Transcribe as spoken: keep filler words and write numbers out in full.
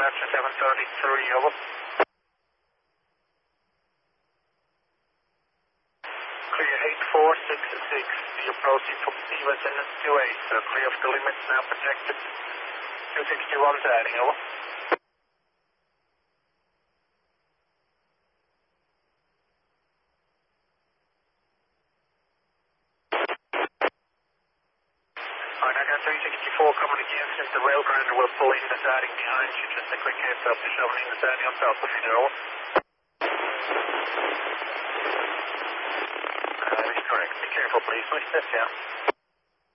departure seven thirty-three, over. Clear eight four six six, you're proceed from Steve ascendant two eight, so clear of the limits now projected two sixty-one heading, over. three sixty-four coming again since the rail grinder will pull in the siding behind you. Just a quick heads up, you're shoving in the siding on top of you there, over. That is correct. Be careful, please. Push this down.